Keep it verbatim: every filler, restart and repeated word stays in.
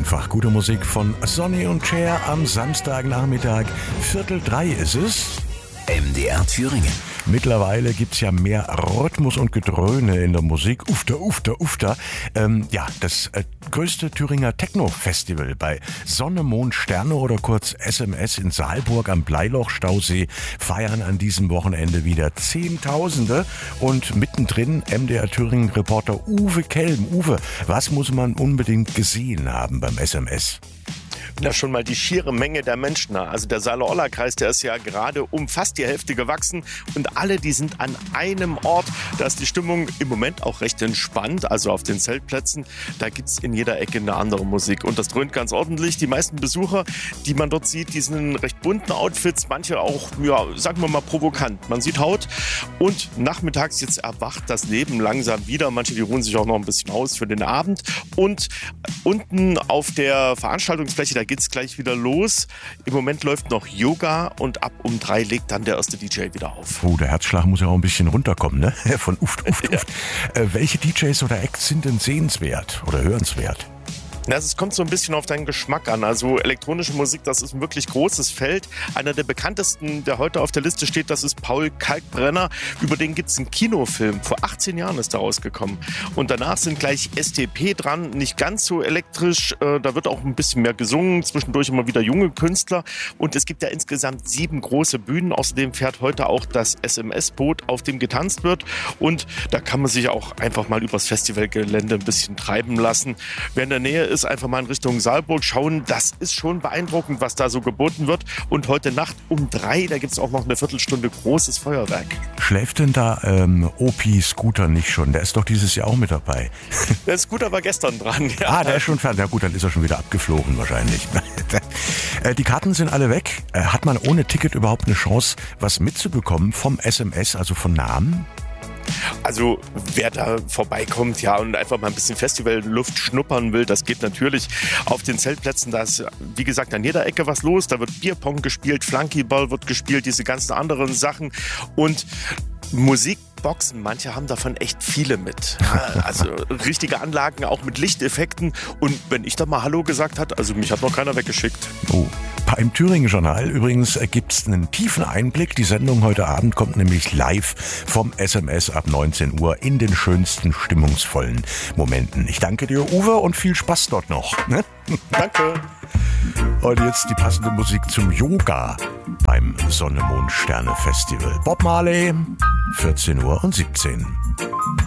einfach. Gute Musik von Sonny und Cher am Samstagnachmittag. Viertel drei ist es. M D R Thüringen. Mittlerweile gibt's ja mehr Rhythmus und Gedröhne in der Musik. Ufter, ufter, ufter. Ähm, ja, das äh, größte Thüringer Techno-Festival bei Sonne, Mond, Sterne oder kurz S M S in Saalburg am Bleiloch-Stausee feiern an diesem Wochenende wieder Zehntausende. Und mittendrin M D R Thüringen-Reporter Uwe Kelm. Uwe, was muss man unbedingt gesehen haben beim S M S? Na, schon mal die schiere Menge der Menschen. Also der Saale-Orla-Kreis, der ist ja gerade um fast die Hälfte gewachsen und alle, die sind an einem Ort. Da ist die Stimmung im Moment auch recht entspannt, also auf den Zeltplätzen. Da gibt's in jeder Ecke eine andere Musik und das dröhnt ganz ordentlich. Die meisten Besucher, die man dort sieht, die sind in recht bunten Outfits, manche auch, ja, sagen wir mal provokant. Man sieht Haut und nachmittags jetzt erwacht das Leben langsam wieder. Manche, die ruhen sich auch noch ein bisschen aus für den Abend und unten auf der Veranstaltungsfläche, da geht's gleich wieder los. Im Moment läuft noch Yoga und ab um drei legt dann der erste D J wieder auf. Oh, der Herzschlag muss ja auch ein bisschen runterkommen, ne? Von Uft, Uft, Uft. Ja. Äh, welche D Js oder Acts sind denn sehenswert oder hörenswert? Es kommt so ein bisschen auf deinen Geschmack an. Also elektronische Musik, das ist ein wirklich großes Feld. Einer der bekanntesten, der heute auf der Liste steht, das ist Paul Kalkbrenner. Über den gibt es einen Kinofilm. Vor achtzehn Jahren ist der rausgekommen. Und danach sind gleich S T P dran. Nicht ganz so elektrisch. Da wird auch ein bisschen mehr gesungen. Zwischendurch immer wieder junge Künstler. Und es gibt ja insgesamt sieben große Bühnen. Außerdem fährt heute auch das S M S-Boot, auf dem getanzt wird. Und da kann man sich auch einfach mal übers Festivalgelände ein bisschen treiben lassen. Wer in der Nähe ist, einfach mal in Richtung Saalburg schauen. Das ist schon beeindruckend, was da so geboten wird. Und heute Nacht um drei, da gibt es auch noch eine Viertelstunde großes Feuerwerk. Schläft denn da ähm, O P Scooter nicht schon? Der ist doch dieses Jahr auch mit dabei. Der Scooter war gestern dran. Ja. Ah, der ist schon fertig. Na gut, dann ist er schon wieder abgeflogen wahrscheinlich. Die Karten sind alle weg. Hat man ohne Ticket überhaupt eine Chance, was mitzubekommen vom S M S, also von Namen? Also wer da vorbeikommt, ja, und einfach mal ein bisschen Festivalluft schnuppern will, das geht natürlich auf den Zeltplätzen. Da ist, wie gesagt, an jeder Ecke was los. Da wird Bierpong gespielt, Flunkyball wird gespielt, diese ganzen anderen Sachen und Musikboxen, manche haben davon echt viele mit. Also richtige Anlagen, auch mit Lichteffekten. Und wenn ich da mal Hallo gesagt habe, also mich hat noch keiner weggeschickt. Oh. Beim Thüringen-Journal übrigens gibt es einen tiefen Einblick. Die Sendung heute Abend kommt nämlich live vom S M S ab neunzehn Uhr in den schönsten, stimmungsvollen Momenten. Ich danke dir, Uwe, und viel Spaß dort noch. Ne? Danke. Und jetzt die passende Musik zum Yoga beim Sonne, Mond, Sterne Festival. Bob Marley, vierzehn Uhr und siebzehn.